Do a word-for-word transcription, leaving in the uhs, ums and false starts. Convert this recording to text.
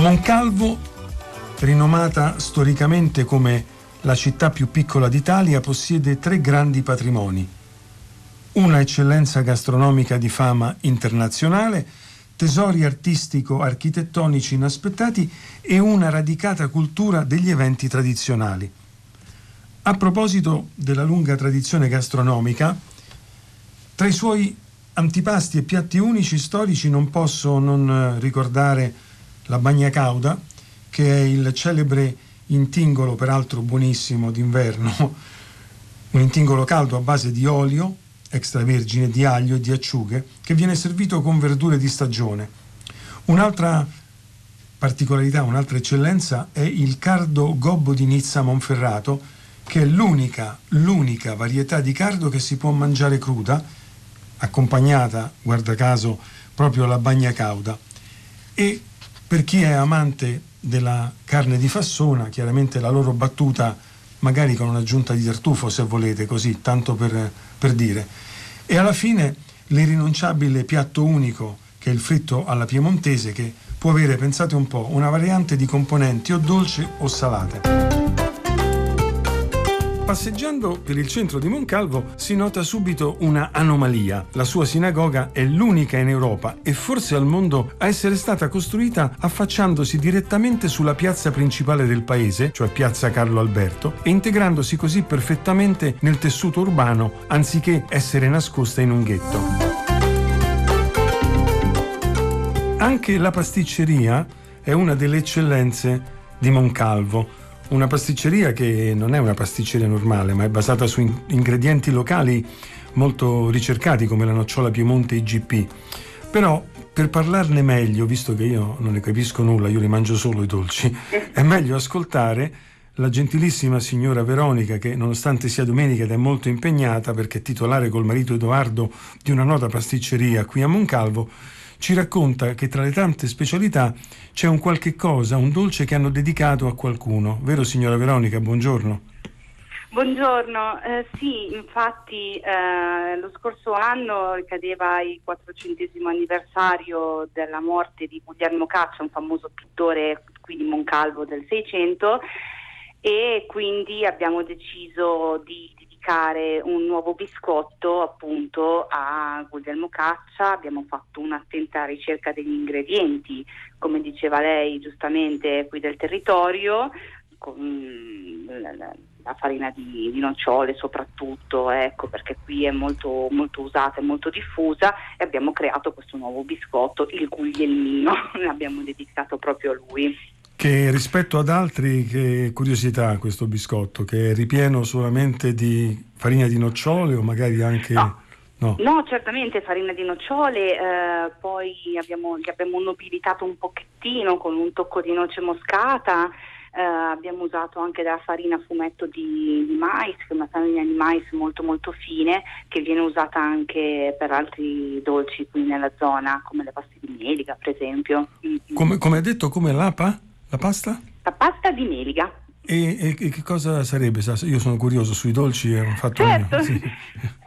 Moncalvo, rinomata storicamente come la città più piccola d'Italia, possiede tre grandi patrimoni: una eccellenza gastronomica di fama internazionale, tesori artistico-architettonici inaspettati e una radicata cultura degli eventi tradizionali. A proposito della lunga tradizione gastronomica, tra i suoi antipasti e piatti unici storici non posso non ricordare la bagna cauda, che è il celebre intingolo, peraltro buonissimo d'inverno, un intingolo caldo a base di olio extravergine, di aglio e di acciughe, che viene servito con verdure di stagione. Un'altra particolarità, un'altra eccellenza è il cardo gobbo di Nizza Monferrato, che è l'unica, l'unica varietà di cardo che si può mangiare cruda, accompagnata, guarda caso, proprio alla bagna cauda. E per chi è amante della carne di fassona, chiaramente la loro battuta, magari con un'aggiunta di tartufo se volete, così, tanto per, per dire. E alla fine l'irrinunciabile piatto unico, che è il fritto alla piemontese, che può avere, pensate un po', una variante di componenti o dolci o salate. Passeggiando per il centro di Moncalvo si nota subito una anomalia. La sua sinagoga è l'unica in Europa e forse al mondo a essere stata costruita affacciandosi direttamente sulla piazza principale del paese, cioè piazza Carlo Alberto, e integrandosi così perfettamente nel tessuto urbano anziché essere nascosta in un ghetto. Anche la pasticceria è una delle eccellenze di Moncalvo. Una pasticceria che non è una pasticceria normale, ma è basata su in- ingredienti locali molto ricercati come la nocciola Piemonte I G P. Però, per parlarne meglio, visto che io non ne capisco nulla, io li mangio solo i dolci, è meglio ascoltare la gentilissima signora Veronica, che nonostante sia domenica ed è molto impegnata perché è titolare col marito Edoardo di una nota pasticceria qui a Moncalvo, ci racconta che tra le tante specialità c'è un qualche cosa, un dolce che hanno dedicato a qualcuno. Vero, signora Veronica? Buongiorno. Buongiorno, eh, sì, infatti eh, lo scorso anno ricadeva il quattrocentesimo anniversario della morte di Guglielmo Caccia, un famoso pittore qui di Moncalvo del Seicento, e quindi abbiamo deciso di un nuovo biscotto appunto a Guglielmo Caccia. Abbiamo fatto un'attenta ricerca degli ingredienti, come diceva lei giustamente, qui del territorio, con la, la, la farina di, di nocciole soprattutto, ecco, perché qui è molto, molto usata e molto diffusa, e abbiamo creato questo nuovo biscotto, il Guglielmino, l'abbiamo dedicato proprio a lui. Che rispetto ad altri, che curiosità questo biscotto, che è ripieno solamente di farina di nocciole o magari anche... No, no. no certamente farina di nocciole, eh, poi abbiamo, li abbiamo nobilitato un pochettino con un tocco di noce moscata, eh, abbiamo usato anche della farina a fumetto di, di mais, che è una farina di mais molto molto fine, che viene usata anche per altri dolci qui nella zona, come le paste di melica per esempio. Come, come ha detto, come l'apa? La pasta? La pasta di melica. E, e, e che cosa sarebbe? Io sono curioso sui dolci, è un fatto certo. mio. Sì.